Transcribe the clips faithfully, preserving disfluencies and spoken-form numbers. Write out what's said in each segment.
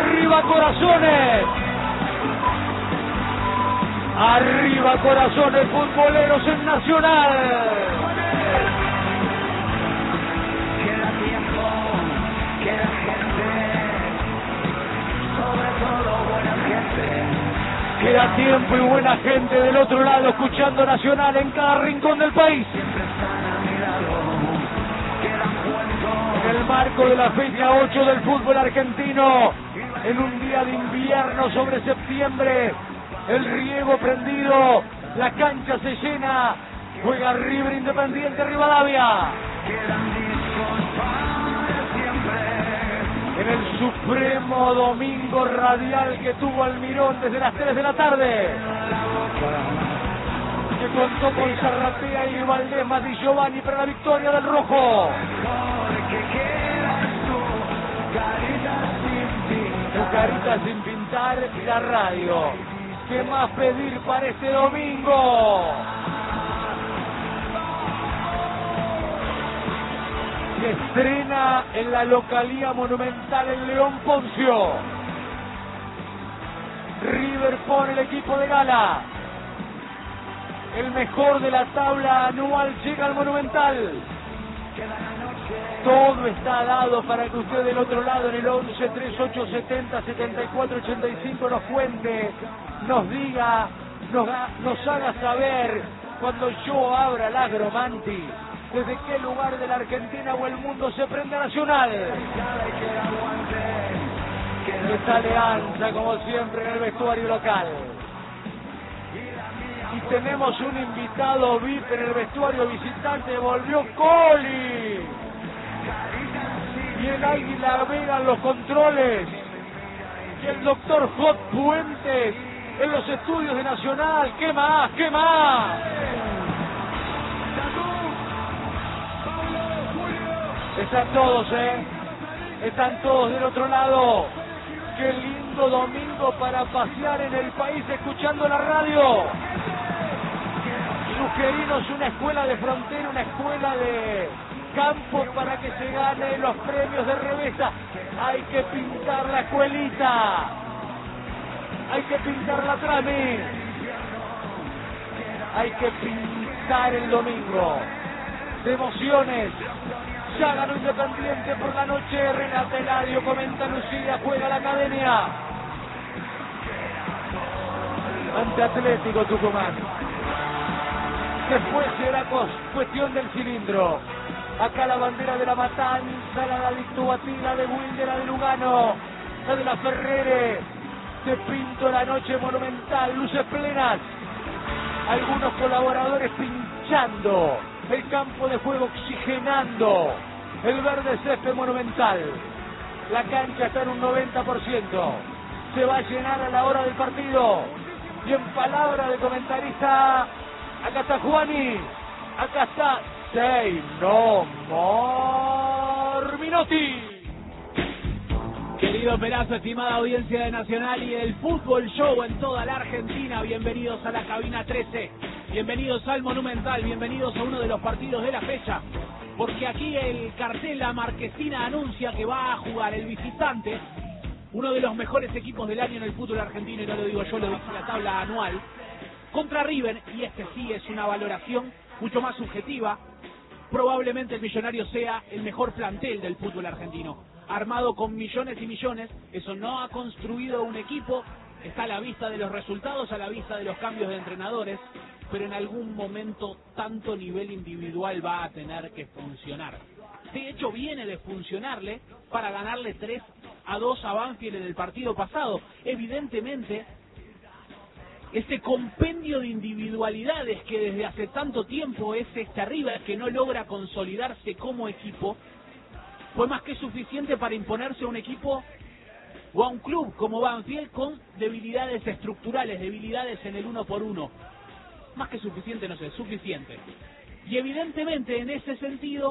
Arriba corazones. Arriba corazones futboleros en Nacional. Queda tiempo, queda gente, sobre todo buena gente. Queda tiempo y buena gente del otro lado escuchando Nacional en cada rincón del país. Siempre están a mi lado, quedan cuentos. En el marco de la fecha ocho del fútbol argentino, en un día de invierno sobre septiembre, el riego prendido, la cancha se llena, juega River Independiente Rivadavia. Quedan discos para siempre. En el supremo domingo radial que tuvo Almirón desde las tres de la tarde, que contó con Zarratea y Valdés, Mati Giovanni para la victoria del rojo. Porque quedas tú, carita sin Tu pintar. carita sin pintar y la radio. ¿Qué más pedir para este domingo? Se estrena en la localía monumental en León Poncio. River pone el equipo de gala. El mejor de la tabla anual llega al Monumental. Todo está dado para que usted del otro lado en el once, treinta y ocho, setenta, setenta y cuatro, ochenta y cinco nos cuente, nos diga, nos, nos haga saber cuando yo abra la Agromanti, desde qué lugar de la Argentina o el mundo se prende Nacional. Esta alianza, como siempre, en el vestuario local. Y tenemos un invitado V I P en el vestuario visitante, volvió Coli. Y el Águila Vega en los controles. Y el doctor J. Puentes en los estudios de Nacional. ¿Qué más? ¿Qué más? Están todos, ¿eh? Están todos del otro lado. Qué lindo domingo para pasear en el país escuchando la radio. Sugerinos una escuela de frontera, una escuela de campo para que se gane los premios de revista. Hay que pintar la escuelita. Hay que pintar la trami. Hay que pintar el domingo. De emociones. Ya ganó Independiente por la noche. Renata Eladio comenta Lucía, juega la academia. Ante Atlético Tucumán. Después será cuestión del cilindro. Acá la bandera de la Matanza, la de Victuatí, la de Wilde, la de Lugano, la de la Ferrere. Te pinto la noche monumental, luces plenas. Algunos colaboradores pinchando. El campo de juego oxigenando. El verde césped monumental. La cancha está en un noventa por ciento. Se va a llenar a la hora del partido. Y en palabra de comentarista, acá está Juani. Acá está Say No More Minotti. Querido Pelazo, estimada audiencia de Nacional y del Fútbol Show en toda la Argentina, bienvenidos a la cabina trece, bienvenidos al Monumental, bienvenidos a uno de los partidos de la fecha, porque aquí el cartel La Marquesina anuncia que va a jugar el visitante, uno de los mejores equipos del año en el fútbol argentino, y no lo digo yo, lo dice la tabla anual, contra River, y este sí es una valoración mucho más subjetiva. Probablemente el Millonario sea el mejor plantel del fútbol argentino, armado con millones y millones. Eso no ha construido un equipo, está a la vista de los resultados, a la vista de los cambios de entrenadores, pero en algún momento tanto nivel individual va a tener que funcionar. De hecho, viene de funcionarle para ganarle tres a dos a Banfield en el partido pasado. Evidentemente, este compendio de individualidades que desde hace tanto tiempo es este River, que no logra consolidarse como equipo, fue más que suficiente para imponerse a un equipo o a un club como Banfield con debilidades estructurales, debilidades en el uno por uno. Más que suficiente, no sé, suficiente. Y evidentemente en ese sentido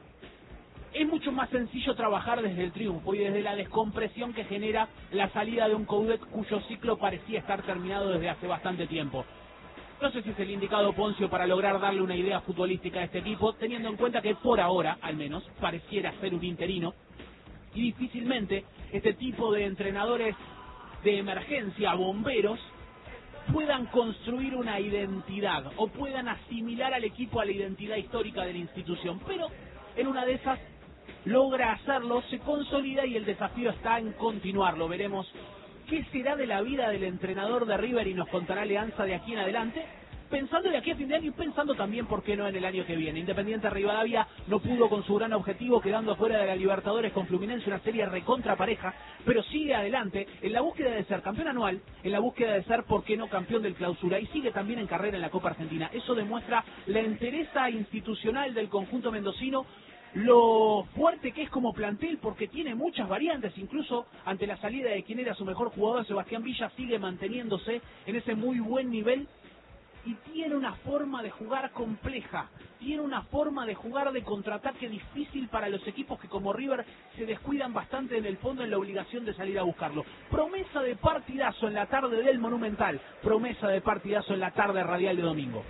es mucho más sencillo trabajar desde el triunfo y desde la descompresión que genera la salida de un Coudet cuyo ciclo parecía estar terminado desde hace bastante tiempo. No sé si es el indicado Poncio para lograr darle una idea futbolística a este equipo, teniendo en cuenta que por ahora, al menos, pareciera ser un interino. y difícilmente este tipo de entrenadores de emergencia, bomberos, puedan construir una identidad o puedan asimilar al equipo a la identidad histórica de la institución, pero en una de esas logra hacerlo, se consolida y el desafío está en continuarlo. Veremos qué será de la vida del entrenador de River y nos contará Leanza de aquí en adelante, pensando de aquí a fin de año y pensando también, por qué no, en el año que viene. Independiente Rivadavia no pudo con su gran objetivo, quedando afuera de la Libertadores con Fluminense, una serie recontra pareja, pero sigue adelante en la búsqueda de ser campeón anual, en la búsqueda de ser, por qué no, campeón del Clausura, y sigue también en carrera en la Copa Argentina. Eso demuestra la entereza institucional del conjunto mendocino, lo fuerte que es como plantel, porque tiene muchas variantes, incluso ante la salida de quien era su mejor jugador, Sebastián Villa, sigue manteniéndose en ese muy buen nivel y tiene una forma de jugar compleja, tiene una forma de jugar de contraataque difícil para los equipos que como River se descuidan bastante en el fondo en la obligación de salir a buscarlo. Promesa de partidazo en la tarde del Monumental, promesa de partidazo en la tarde radial de domingo.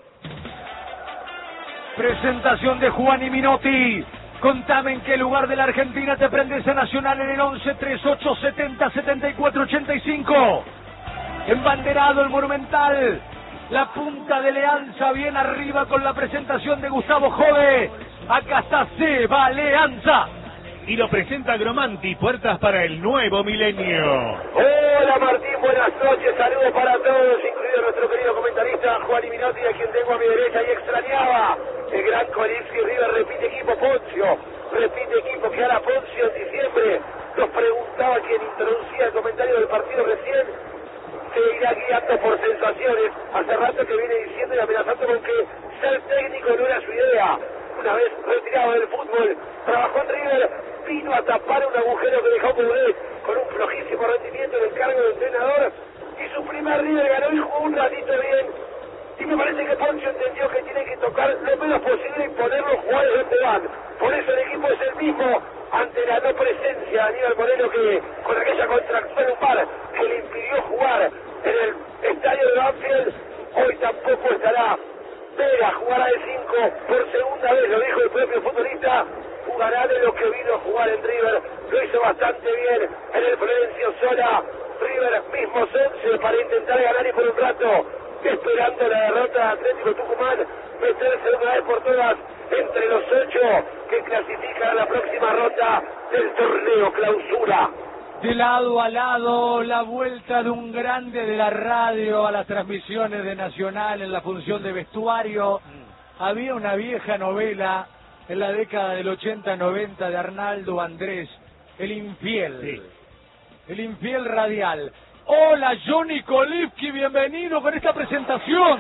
Presentación de Juan y Minotti. Contame en qué lugar de la Argentina te prendes a Nacional en el once treinta y ocho setenta setenta y cuatro ochenta y cinco. Embanderado el Monumental. La punta de Leanza bien arriba con la presentación de Gustavo Jove. Acá está Seba Leanza. Y lo presenta Gromanti, puertas para el nuevo milenio. Hola Martín, buenas noches, saludos para todos, incluido nuestro querido comentarista Juan Minotti, a quien tengo a mi derecha y extrañaba. El gran Colipsi River repite equipo Poncio, repite equipo que hará Poncio en diciembre. Nos preguntaba quien introducía el comentario del partido recién, se irá guiando por sensaciones. Hace rato que viene diciendo y amenazando con que ser técnico no era su idea. Una vez retirado del fútbol, trabajó en River, vino a tapar un agujero que dejó Coudet con un flojísimo rendimiento en el cargo de entrenador, y su primer River ganó y jugó un ratito bien. Y me parece que Poncio entendió que tiene que tocar lo menos posible y poner los jugadores donde van. Por eso el equipo es el mismo ante la no presencia de Aníbal Moreno, que con aquella contracción lumbar que le impidió jugar en el estadio de Banfield, hoy tampoco estará. Vera jugará de cinco por segunda vez, lo dijo el propio futbolista, jugará de lo que vino a jugar en River, lo hizo bastante bien en el Florencio Sola. River mismos once para intentar ganar y por un rato esperando la derrota de Atlético Tucumán, meterse de una vez por todas entre los ocho que clasifican a la próxima ronda del torneo Clausura. De lado a lado, la vuelta de un grande de la radio a las transmisiones de Nacional en la función de vestuario. Había una vieja novela en la década del ochenta noventa de Arnaldo Andrés, El Infiel. Sí. El Infiel radial. Hola Johnny Kolipski, bienvenido con esta presentación.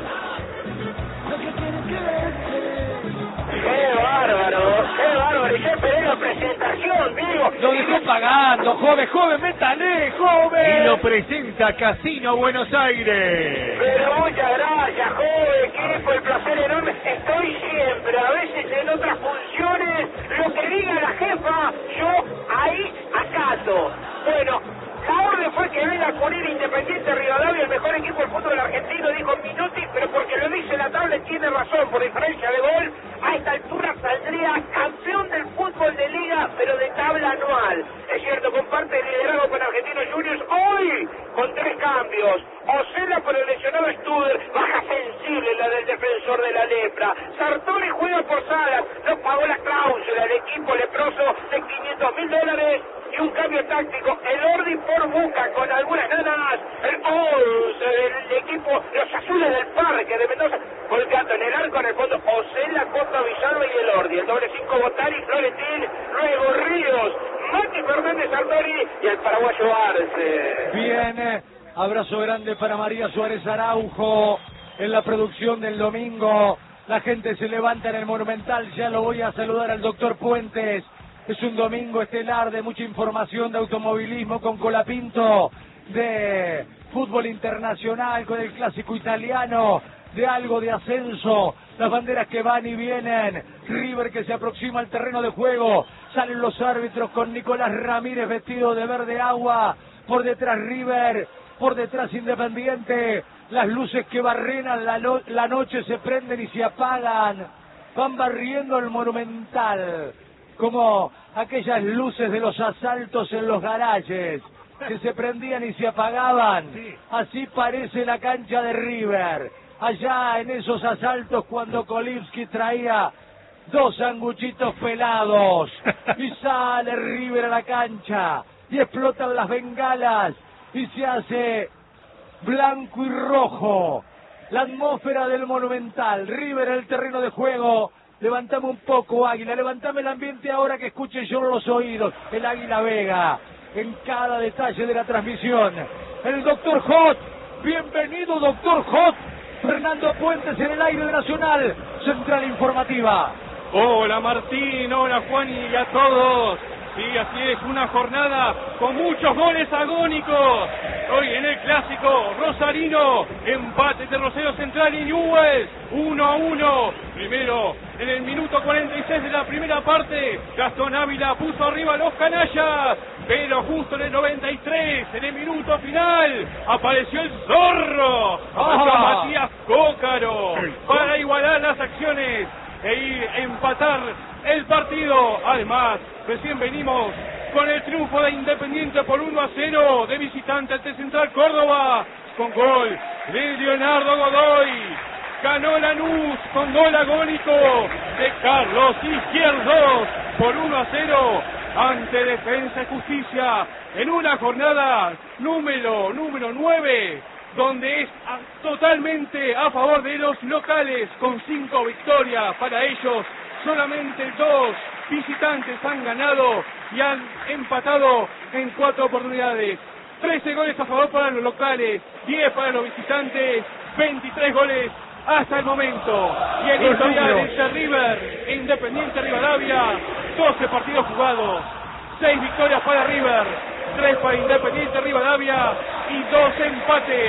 ¡Qué bárbaro! ¡Qué bárbaro! Y yo esperé la presentación, digo. Lo dejó pagando, joven, joven, métale, joven. Y lo presenta Casino Buenos Aires. Pero muchas gracias, joven, equipo, el placer enorme. Estoy siempre, a veces en otras funciones, lo que diga la jefa, yo ahí acato. Bueno, la orden fue que venga con ir Independiente Rivadavia, el mejor equipo del fútbol argentino, dijo Minotti, pero porque lo dice la tabla tiene razón, por diferencia de gol, a esta altura saldría campeón del fútbol de liga, pero de tabla anual. Es cierto, comparte el liderazgo con Argentinos Juniors, hoy con tres cambios. Osela por el lesionado Studer, baja sensible la del defensor de la lepra. Sartori juega por Salas, no pagó la cláusula, el equipo leproso de quinientos mil dólares. Y un cambio táctico, el Ordi por Boca con algunas ganas, el once del equipo, los azules del Parque de Mendoza, colgando en el arco en el fondo, Osela, Costa, Villalba y el Ordi, el doble cinco Botari, Florentín, luego Ríos, Mati Fernández Sartori y el paraguayo Arce. Bien, abrazo grande para María Suárez Araujo en la producción del domingo. La gente se levanta en el Monumental, ya lo voy a saludar al doctor Puentes. Es un domingo estelar de mucha información de automovilismo con Colapinto, de fútbol internacional con el clásico italiano, de algo de ascenso, las banderas que van y vienen, River que se aproxima al terreno de juego, salen los árbitros con Nicolás Ramírez vestido de verde agua, por detrás River, por detrás Independiente, las luces que barrenan la, no- la noche se prenden y se apagan, van barriendo el Monumental. como aquellas luces de los asaltos en los garajes, que se prendían y se apagaban. Así parece la cancha de River. Allá en esos asaltos cuando Kolibski traía dos sanguchitos pelados y sale River a la cancha y explotan las bengalas y se hace blanco y rojo la atmósfera del Monumental. River en el terreno de juego. Levantame un poco, Águila, levantame el ambiente ahora que escuche yo los oídos. El Águila Vega en cada detalle de la transmisión. El doctor Hot, bienvenido doctor Hot. Fernando Puentes en el aire de Nacional, Central Informativa. Hola Martín, hola Juan y a todos. Sí, así es, una jornada con muchos goles agónicos. Hoy en el clásico rosarino, empate de Rosario Central y Newell's, uno a uno. Primero, en el minuto cuarenta y seis de la primera parte, Gastón Ávila puso arriba a los canallas, pero justo en el noventa y tres, en el minuto final, apareció el zorro, apareció Ah. Matías Cócaro, para igualar las acciones e ir a empatar el partido. Además, recién venimos con el triunfo de Independiente por uno a cero de visitante ante Central Córdoba, con gol de Leonardo Godoy. Ganó Lanús con gol agónico de Carlos Izquierdos por uno a cero ante Defensa y Justicia en una jornada número número nueve, donde es a, totalmente a favor de los locales, con cinco victorias para ellos. Solamente dos visitantes han ganado y han empatado en cuatro oportunidades. trece goles a favor para los locales, diez para los visitantes, veintitrés goles hasta el momento. Y el historial entre River e Independiente Rivadavia, doce partidos jugados, seis victorias para River, tres para Independiente Rivadavia y dos empates.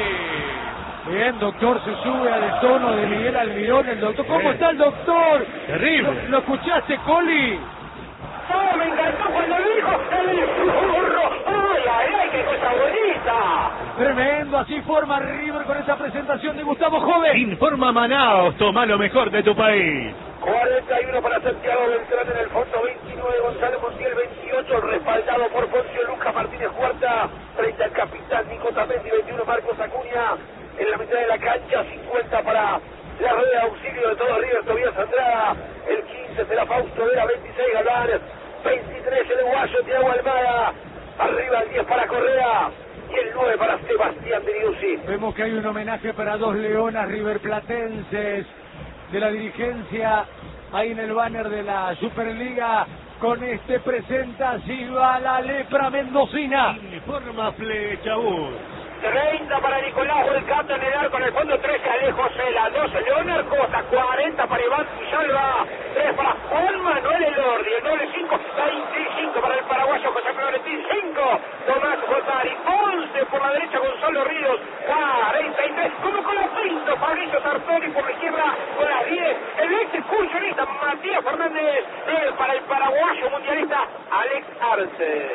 Bien, doctor, se sube al tono de Miguel Almirón, el doctor. ¿Cómo está el doctor? Terrible. ¿Lo, lo escuchaste, Coli? ¡Oh, me encantó cuando lo dijo el zorro! ¡Ay, ay, ay, qué cosa bonita! Tremendo, así forma River con esta presentación de Gustavo Joven. Informa Manaos, toma lo mejor de tu país. cuarenta y uno para Santiago Beltrán en el fondo, veintinueve Gonzalo Montiel, veintiocho respaldado por Poncio Lucas Martínez Huerta, treinta el capitán Nico Tamendi, veintiuno Marcos Acuña. En la mitad de la cancha, cincuenta para la red de auxilio de todo River, Tobías Andrada, el quince será Fausto Vera, veintiséis Galván, veintitrés el uruguayo Thiago Almada, arriba el diez para Correa y el nueve para Sebastián Diriusi. Vemos que hay un homenaje para dos leonas riverplatenses de la dirigencia ahí en el banner de la Superliga. Con este presenta Silva la lepra mendocina. Informa Flechabús. treinta para Nicolás Volcato en el arco, en el fondo trece Alejo Cela, doce Leonel Costa, cuarenta para Iván Villalba, tres para Juan Manuel Elordi, el doble cinco, veinticinco para el paraguayo José Florentín, cinco Tomás Rosari, once por la derecha Gonzalo Ríos, cuarenta y tres, como con la Pinto, Fabricio Sartori por la izquierda con las diez, el ex excursionista Matías Fernández, nueve para el paraguayo mundialista Alex Arce.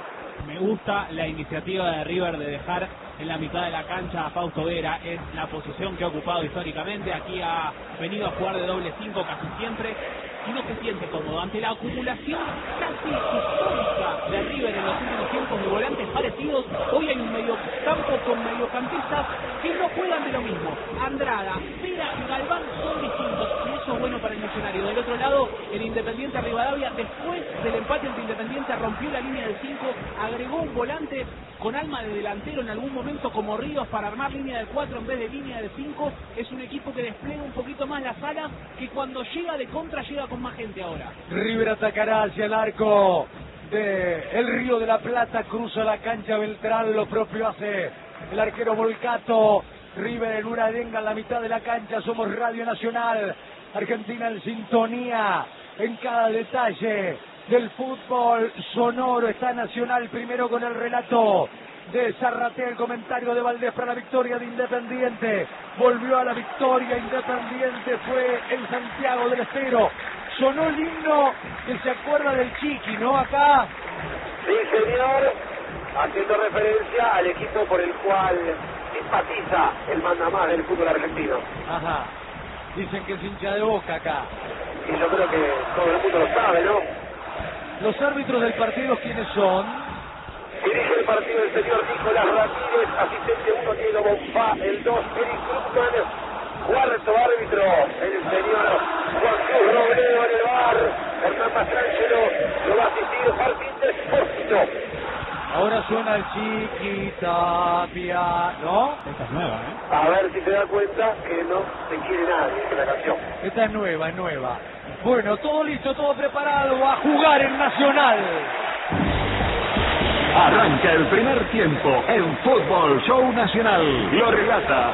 Me gusta la iniciativa de River de dejar en la mitad de la cancha a Fausto Vera. Es la posición que ha ocupado históricamente. Aquí ha venido a jugar de doble cinco casi siempre y no se siente cómodo ante la acumulación casi histórica de River en los últimos tiempos de volantes parecidos. Hoy hay un mediocampo con mediocampistas que no juegan de lo mismo. Andrada, Vera y Galván son distintos y eso es bueno para el Millonario. Del otro lado, el Independiente Rivadavia, después del empate entre Independiente, rompió la línea del cinco, agregó un volante con alma de delantero en algún momento como Ríos para armar línea de cuatro en vez de línea de cinco. Es un equipo que despliega un poquito más la sala, que cuando llega de contra llega con más gente ahora. River atacará hacia el arco de el Río de la Plata, cruza la cancha Beltrán, lo propio hace el arquero Volcato. River en una arenga en la mitad de la cancha. Somos Radio Nacional, Argentina en sintonía en cada detalle del fútbol sonoro. Está Nacional primero con el relato de Zarratea, el comentario de Valdés para la victoria de Independiente. Volvió a la victoria Independiente, fue en Santiago del Estero. Sonó el himno que se acuerda del Chiqui, ¿no? Acá. Sí, señor, haciendo referencia al equipo por el cual simpatiza el mandamás del fútbol argentino. Ajá. Dicen que es hincha de Boca acá. Y yo creo que todo el mundo lo sabe, ¿no? Los árbitros del partido, ¿quiénes son? Dirige el partido el señor Nicolás Ramírez, asistente uno Diego Bonfá, el dos Eric Krugman, cuarto árbitro el señor Juan Cruz Robledo en el bar, Hernán Mastrangelo lo va a asistir Martín Despósito. Ahora suena el Chiquitapia, ¿no? Esta es nueva, ¿eh? A ver si se da cuenta que no se quiere nadie en la canción. Esta es nueva, es nueva. Bueno, todo listo, todo preparado a jugar en Nacional. Arranca el primer tiempo en Fútbol Show Nacional. Lo relata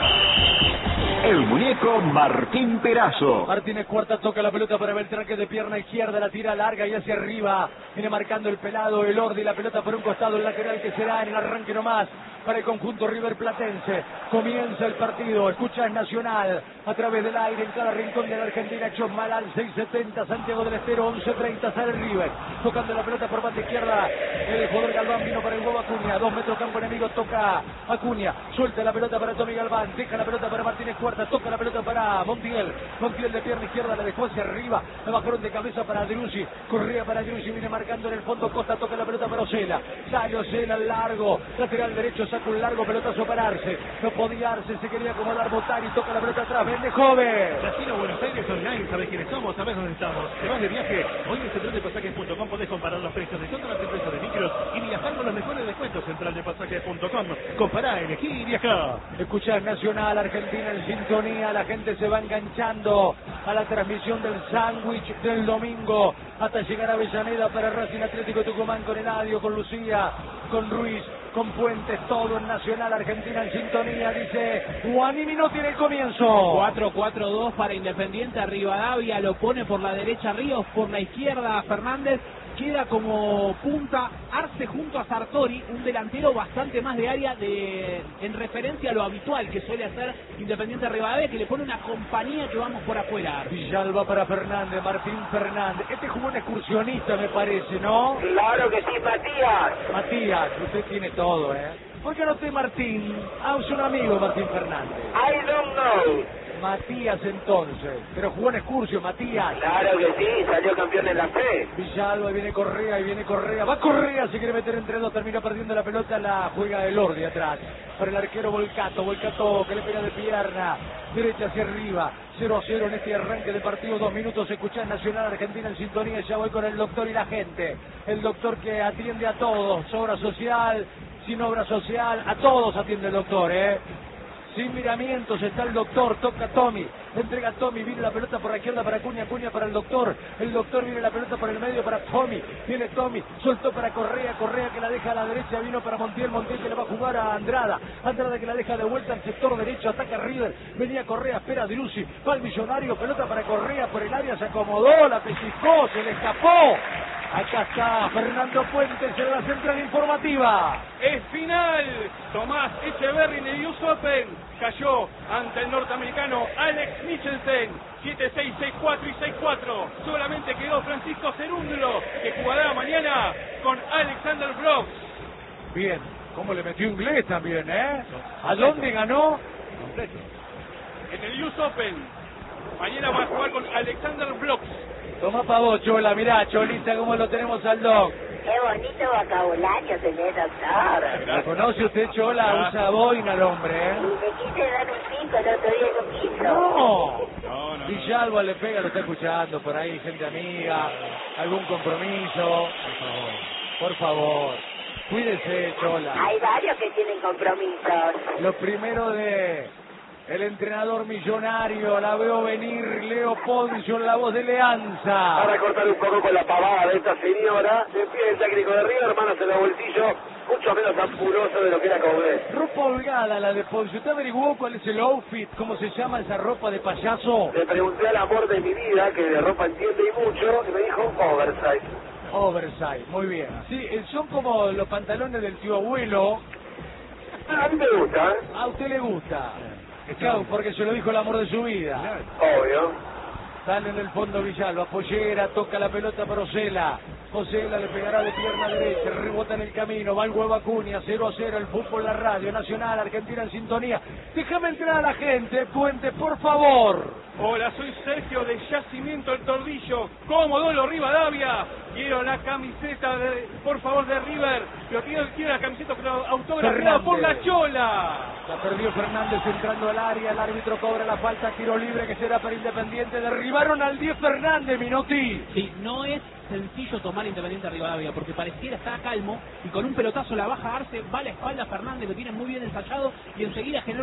el muñeco Martín Perazo. Martínez Cuarta toca la pelota para Beltrán, que de pierna izquierda la tira larga y hacia arriba. Viene marcando el pelado, el Ordi, la pelota por un costado, el lateral que será en el arranque nomás para el conjunto River Platense. Comienza el partido, escucha el Nacional a través del aire en cada rincón de la Argentina. Chosmalal, seis setenta, Santiago del Estero, once treinta, sale River. Tocando la pelota por banda izquierda, el jugador Galván vino para el huevo Acuña. Dos metros campo enemigo, toca Acuña. Suelta la pelota para Tommy Galván, deja la pelota para Martínez Cuarta, toca la pelota para Montiel. Montiel de pierna izquierda, la dejó hacia arriba, la bajaron de cabeza para Driussi. Corría para Driussi, viene marcando en el fondo Costa, toca la pelota para Osela. Sale Osela al largo, lateral derecho, saca un largo pelotazo para Arce. No podía Arce, se quería acomodar Botari, toca la pelota atrás, vende joven. Casino Buenos Aires Online, sabes quiénes somos, sabes dónde estamos. Te vas de viaje, hoy en central de pasajes punto com podés comparar los precios de todas las empresas de micros y viajar con los mejores descuentos. Central de pasajes punto com, compará, elegí y viajá. Escuchar Nacional, Argentina en sintonía, la gente se va enganchando a la transmisión del sándwich del domingo hasta llegar a Avellaneda para Racing Atlético Tucumán con Eladio, con Lucía, con Ruiz, con Puentes, todo en Nacional, Argentina en sintonía, dice Juanimi no tiene el comienzo. cuatro cuatro dos para Independiente, Rivadavia lo pone por la derecha Ríos, por la izquierda Fernández, queda como punta Arce junto a Sartori, un delantero bastante más de área de en referencia a lo habitual que suele hacer Independiente Rivadavia, que le pone una compañía que vamos por afuera. Villalba para Fernández, Martín Fernández, este jugó un excursionista me parece, ¿no? Claro que sí, Matías. Matías, usted tiene todo, ¿eh? ¿Por qué no estoy Martín? Ah, es un amigo Martín Fernández. I don't know. Matías entonces, pero jugó en excursio, Matías. Claro que sí, salió campeón en la fe. Villalba, y viene Correa, y viene Correa, va Correa, se quiere meter entre dos, termina perdiendo la pelota, la juega el Ordi atrás, para el arquero Volcato, Volcato que le pega de pierna, derecha hacia arriba, cero a cero en este arranque de partido, dos minutos, escuchar Nacional Argentina en sintonía, ya voy con el doctor y la gente, el doctor que atiende a todos, obra social, sin obra social, a todos atiende el doctor, eh. Sin miramientos está el doctor, toca Tommy, entrega a Tommy, viene la pelota por la izquierda para Acuña, Acuña para el doctor, el doctor viene la pelota por el medio para Tommy, viene Tommy, soltó para Correa, Correa que la deja a la derecha, vino para Montiel, Montiel que le va a jugar a Andrada, Andrada que la deja de vuelta al sector derecho, ataca River, venía Correa, espera a Driussi, va el Millonario, pelota para Correa por el área, se acomodó, la pellizcó, se le escapó. Acá está Fernando Puentes en la central informativa. Es final. Tomás Echeverry en el U S Open cayó ante el norteamericano Alex Michelsen. siete seis, seis cuatro y seis cuatro. Solamente quedó Francisco Cerúndulo, que jugará mañana con Alexander Brooks. Bien, cómo le metió inglés también, ¿eh? ¿A dónde ganó? En el U S Open. Mañana va a jugar con Alexander Brooks. Toma pa' vos, Chola, mirá, Cholita, cómo lo tenemos al doc. Qué bonito vocabulario tenés, doctor. ¿La conoce usted, Chola? Usa boina el hombre, ¿eh? Y me quise dar un pico el otro día en un piso. ¡No! No, no, Villalba le pega, lo está escuchando por ahí, gente amiga, algún compromiso. Por favor, cuídese, Chola. Hay varios que tienen compromisos. Lo primero de el entrenador millonario, la veo venir, Leo Poncio en la voz de Leanza. Para cortar un poco con la pavada de esta señora, se pide el técnico de River, manos en el bolsillo, mucho menos ampuloso de lo que era Coudet. Ropa holgada la de Poncio. ¿Usted averiguó cuál es el outfit? ¿Cómo se llama esa ropa de payaso? Le pregunté al amor de mi vida, que de ropa entiende y mucho, y me dijo oversize. Oversize, muy bien. Sí, eh, son como los pantalones del tío abuelo. A mí me gusta, ¿eh? A usted le gusta. Claro, porque se lo dijo el amor de su vida. Obvio. Sale en el fondo Villalba, pollera, toca la pelota para Osela. Josela le pegará de pierna derecha, rebota en el camino, va el huevo Acuña, cero a cero, el fútbol, la radio nacional, Argentina en sintonía. Déjame entrar a la gente, Puente, por favor. Hola, soy Sergio de Yacimiento El Tordillo, Comodoro Rivadavia. Quiero la camiseta, de, por favor, de River. Yo quiero, quiero la camiseta autografiada por la Chola. La perdió Fernández entrando al área, el árbitro cobra la falta, tiro libre que será para Independiente. Derribaron al diez Fernández, Minotti. Sí, no es sencillo tomar Independiente Rivadavia, porque pareciera estar calmo y con un pelotazo la baja Arce, va a la espalda Fernández, lo tiene muy bien ensayado y enseguida genera